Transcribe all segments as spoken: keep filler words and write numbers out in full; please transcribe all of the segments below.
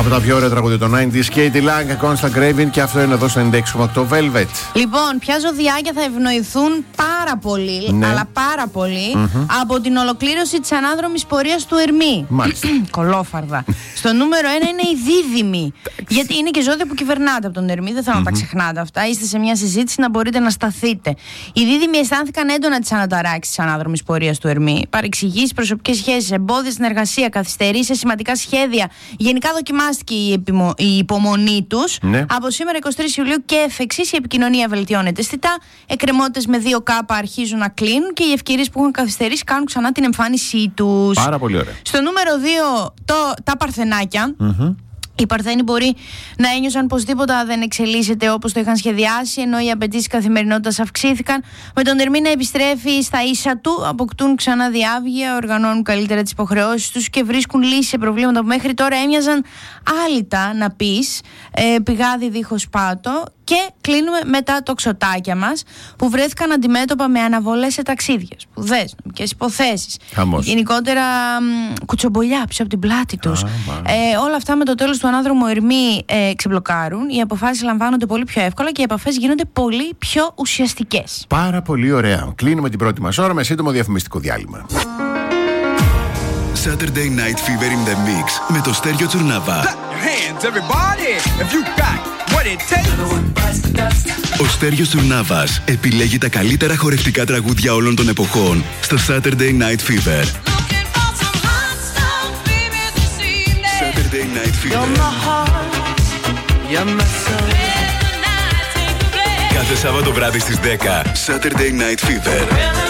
Από τα πιο ωραία τραγούδια των ενενήντα, Katie Lang, Constant Craving, και αυτό είναι εδώ στο ενενήντα έξι κόμμα οκτώ Velvet. Λοιπόν, ποια ζωδιάκια θα ευνοηθούν πάρα πολύ, ναι. αλλά πάρα πολύ, mm-hmm. από την ολοκλήρωση της ανάδρομης πορείας του Ερμή. Μάλιστα. Κολόφαρδα. Στο νούμερο ένα είναι οι δίδυμοι. Γιατί είναι και ζώδια που κυβερνάτε από τον Ερμή, δεν θέλω mm-hmm. να τα ξεχνάτε αυτά. Είστε σε μια συζήτηση να μπορείτε να σταθείτε. Οι δίδυμοι αισθάνθηκαν έντονα τις αναταράξεις της ανάδρομης πορείας του Ερμή. Παρεξηγήσεις, προσωπικές σχέσεις, εμπόδια στην εργασία, καθυστερήσεις, σημαντικά σχέδια. Γενικά δοκιμάστηκε η, επιμο... η υπομονή τους. Ναι. Από σήμερα εικοστή τρίτη Ιουλίου και εφ' εξής η επικοινωνία βελτιώνεται αισθητά. Εκκρεμότητες με δύο κάπα αρχίζουν να κλείνουν και οι ευκαιρίες που έχουν καθυστερήσει κάνουν ξανά την εμφάνισή τους. Πάρα πολύ ωραία. Στο νούμερο δύο, το... τα παρθενάκια. Mm-hmm. Οι Παρθένοι μπορεί να ένιωσαν πως τίποτα δεν εξελίσσεται όπως το είχαν σχεδιάσει, ενώ οι απαιτήσεις καθημερινότητας αυξήθηκαν. Με τον Ερμή να επιστρέφει στα ίσα του, αποκτούν ξανά διάβγεια, οργανώνουν καλύτερα τις υποχρεώσεις τους και βρίσκουν λύσεις σε προβλήματα που μέχρι τώρα έμοιαζαν άλυτα, να πεις, ε, πηγάδι δίχως πάτο. Και κλείνουμε με τα τοξοτάκια μας που βρέθηκαν αντιμέτωπα με αναβολές σε ταξίδια, σπουδές, νομικές υποθέσεις. Γενικότερα μ, κουτσομπολιά πίσω από την πλάτη τους. Ε, όλα αυτά με το τέλος του ανάδρομου Ερμή ε, ξεμπλοκάρουν. Οι αποφάσεις λαμβάνονται πολύ πιο εύκολα και οι επαφές γίνονται πολύ πιο ουσιαστικές. Πάρα πολύ ωραία. Κλείνουμε την πρώτη μας ώρα με σύντομο διαφημιστικό διάλειμμα. Saturday Night Fever in the Mix με το Στέργιο Τσουρνάβα. Ο Στέργιος Τσουρνάβας επιλέγει τα καλύτερα χορευτικά τραγούδια όλων των εποχών στο Saturday Night Fever. Saturday Night Fever. Κάθε Σάββατο βράδυ στις δέκα Saturday Night Fever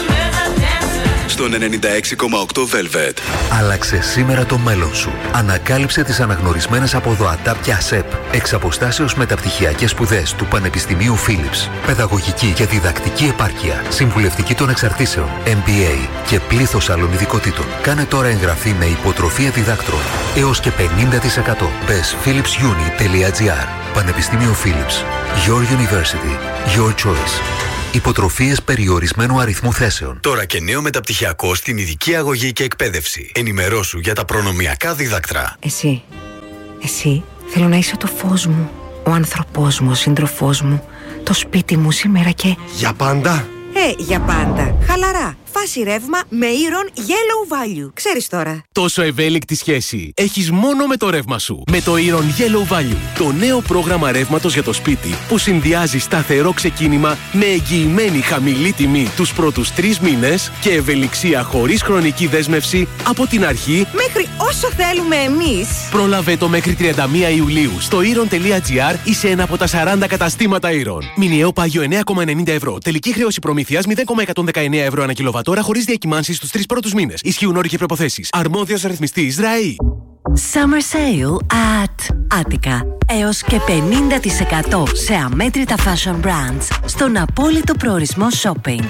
στον ενενήντα έξι κόμμα οκτώ Velvet. Άλλαξε σήμερα το μέλλον σου. Ανακάλυψε τις αναγνωρισμένες από ΔΟΑΤΑΠ και ΑΣΕΠ εξ αποστάσεως μεταπτυχιακές σπουδές του Πανεπιστημίου Philips. Παιδαγωγική και διδακτική επάρκεια, συμβουλευτική των εξαρτήσεων, εμ μπι έι και πλήθος άλλων ειδικοτήτων. Κάνε τώρα εγγραφή με υποτροφία διδάκτρων έως και πενήντα τοις εκατό. Μπες philips uni τελεία gr. Πανεπιστήμιο Philips. Your University. Your choice. Υποτροφίες περιορισμένου αριθμού θέσεων. Τώρα και νέο μεταπτυχιακό στην ειδική αγωγή και εκπαίδευση. Ενημερώσου για τα προνομιακά δίδακτρα. Εσύ, εσύ θέλω να είσαι το φως μου, ο άνθρωπός μου, ο σύντροφός μου, το σπίτι μου σήμερα και... Για πάντα. Ε, για πάντα. Χαλαρά. Φάση ρεύμα με Iron Yellow Value. Ξέρεις τώρα. Τόσο ευέλικτη σχέση έχεις μόνο με το ρεύμα σου. Με το Iron Yellow Value. Το νέο πρόγραμμα ρεύματος για το σπίτι που συνδυάζει σταθερό ξεκίνημα με εγγυημένη χαμηλή τιμή τους πρώτους τρεις μήνες και ευελιξία χωρίς χρονική δέσμευση από την αρχή μέχρι όσο θέλουμε εμείς. Πρόλαβε το μέχρι τριάντα μία Ιουλίου στο iron τελεία gr ή σε ένα από τα σαράντα καταστήματα Iron. Μηνιαίο πάγιο εννέα κόμμα ενενήντα ευρώ. Τελική χρέωση προμήθειας μηδέν κόμμα εκατόν δεκαεννέα ευρώ ανά κιλοβατόρα. Τώρα χωρίς διακυμάνσεις στους τρεις πρώτους μήνες. Ισχύουν όροι και προϋποθέσεις. Αρμόδιος ρυθμιστής ΡΑΗ. Summer Sale at Attica. Έως και πενήντα τοις εκατό σε αμέτρητα fashion brands στον απόλυτο προορισμό shopping.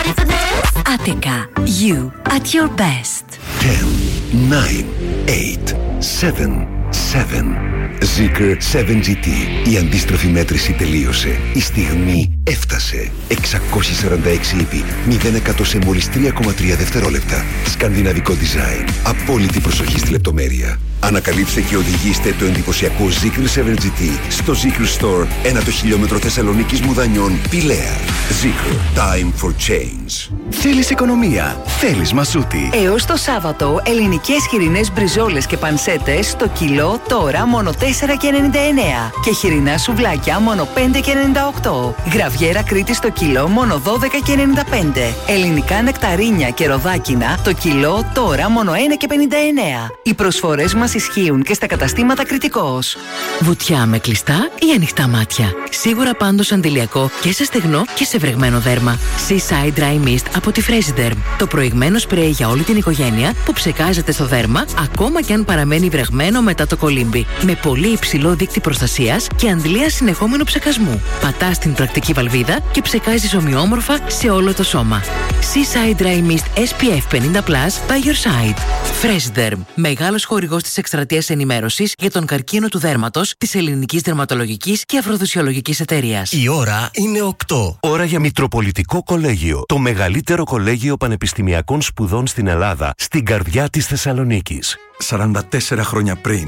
Attica. You at your best. ten, nine, eight, seven, seven. Zeekr σέβεν τζι τι. Η αντίστροφη μέτρηση τελείωσε. Η στιγμή έφτασε. εξακόσια σαράντα έξι ύπη. μηδέν εκατό σε μόλις τρία κόμμα τρία δευτερόλεπτα. Σκανδιναβικό design. Απόλυτη προσοχή στη λεπτομέρεια. Ανακαλύψτε και οδηγήστε το εντυπωσιακό Zeekr σέβεν τζι τι στο Zeekr Store, ένα το χιλιόμετρο Θεσσαλονίκης Μουδανιών, Πηλαία. Zeekr. Time for change. Θέλεις οικονομία. Θέλεις μασούτη. Έως το Σάββατο, ελληνικές χοιρινές μπριζόλες και πανσέτες στο κιλό τώρα μόνο τέσσερα και ενενήντα εννέα και χοιρινά σουβλάκια μόνο πέντε και ενενήντα οκτώ. Γραβιέρα Κρήτη στο κιλό μόνο δώδεκα και ενενήντα πέντε. Ελληνικά νεκταρίνια και ροδάκινα το κιλό τώρα μόνο ένα και πενήντα εννέα. Οι προσφορές μας ισχύουν και στα καταστήματα Κρητικός. Βουτιά με κλειστά ή ανοιχτά μάτια. Σίγουρα πάντως αντιλιακό και σε στεγνό και σε βρεγμένο δέρμα. Seaside Dry Mist από τη Fresiderm. Το προηγμένο σπρέι για όλη την οικογένεια που ψεκάζεται στο δέρμα ακόμα και αν παραμένει βρεγμένο μετά το κολύμπι. Με πολύ υψηλό δείκτη προστασίας και αντλία συνεχόμενου ψεκασμού. Πατάς την πρακτική βαλβίδα και ψεκάζεις ομοιόμορφα σε όλο το σώμα. Seaside Dry Mist ες πι εφ πενήντα πλας by your side. Fresiderm. Μεγάλος χορηγός της εκστρατείας ενημέρωσης για τον καρκίνο του δέρματος της Ελληνικής Δερματολογικής και Αφροδοσιολογικής Εταιρείας. Η ώρα είναι οκτώ. Ώρα για Μητροπολιτικό Κολέγιο. Το μεγαλύτερο κολέγιο πανεπιστημιακών σπουδών στην Ελλάδα, στην καρδιά της Θεσσαλονίκης. σαράντα τέσσερα χρόνια πριν,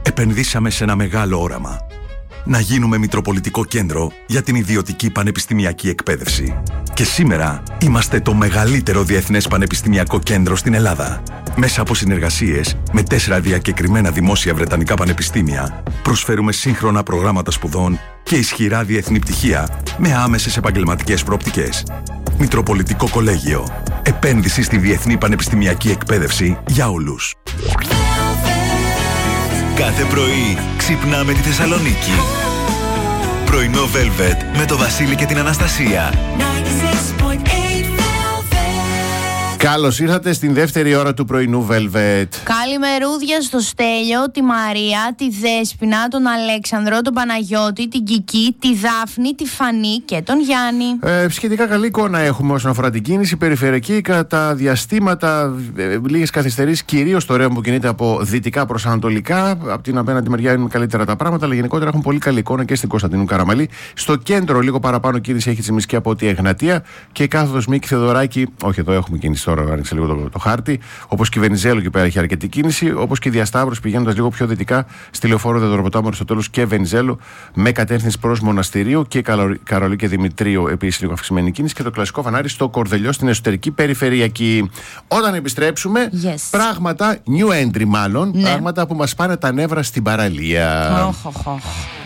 επενδύσαμε σε ένα μεγάλο όραμα. Να γίνουμε μητροπολιτικό κέντρο για την ιδιωτική πανεπιστημιακή εκπαίδευση. Και σήμερα είμαστε το μεγαλύτερο διεθνές πανεπιστημιακό κέντρο στην Ελλάδα. Μέσα από συνεργασίες με τέσσερα διακεκριμένα δημόσια βρετανικά πανεπιστήμια, προσφέρουμε σύγχρονα προγράμματα σπουδών και ισχυρά διεθνή πτυχία με άμεσες επαγγελματικές προοπτικές. Μητροπολιτικό Κολέγιο. Επένδυση στη διεθνή πανεπιστημιακή εκπαίδευση για όλους. Κάθε πρωί ξυπνάμε τη Θεσσαλονίκη. Πρωινό Velvet με το Βασίλη και την Αναστασία. Καλώς ήρθατε στην δεύτερη ώρα του πρωινού Velvet. Καλημερούδια στο Στέλιο, τη Μαρία, τη Δέσποινα, τον Αλέξανδρο, τον Παναγιώτη, την Κική, τη Δάφνη, τη Φανή και τον Γιάννη. Ε, σχετικά καλή εικόνα έχουμε όσον αφορά την κίνηση περιφερειακή. Κατά διαστήματα, ε, λίγες καθυστερήσεις, κυρίως το ρεύμα που κινείται από δυτικά προς ανατολικά. Από την απέναντι μεριά είναι καλύτερα τα πράγματα, αλλά γενικότερα έχουν πολύ καλή εικόνα και στην Κωνσταντίνου Καραμαλή. Στο κέντρο, λίγο παραπάνω κίνηση έχει τσιμισκή από τη Εγνατία και κάθοδος Μίκη Θεοδωράκη. Όχι, εδώ έχουμε κίνηση τώρα. Άνοιξε λίγο το, το χάρτη. Όπως και η Βενιζέλου εκεί πέρα έχει αρκετή κίνηση. Όπως και η Διασταύρωση πηγαίνοντας λίγο πιο δυτικά στη Λεωφόρο Δεδροποτάμου Αριστοτέλους και Βενιζέλου με κατεύθυνση προς Μοναστηρίου και Καρολί και Δημητρίου επίσης λίγο αυξημένη κίνηση. Και το κλασικό φανάρι στο Κορδελιό στην εσωτερική περιφερειακή. Όταν επιστρέψουμε, yes. πράγματα, new entry μάλλον, ναι. πράγματα που μας πάνε τα νεύρα στην παραλία. Oh, oh, oh.